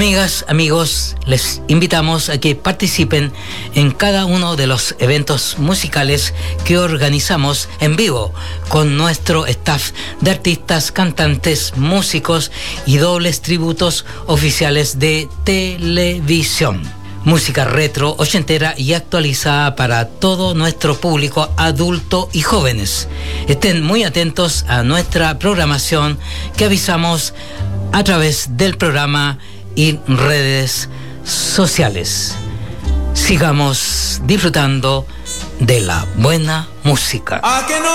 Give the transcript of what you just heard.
Amigas, amigos, les invitamos a que participen en cada uno de los eventos musicales que organizamos en vivo con nuestro staff de artistas, cantantes, músicos y dobles tributos oficiales de televisión. Música retro, ochentera y actualizada para todo nuestro público adulto y jóvenes. Estén muy atentos a nuestra programación que avisamos a través del programa y redes sociales. Sigamos disfrutando de la buena música.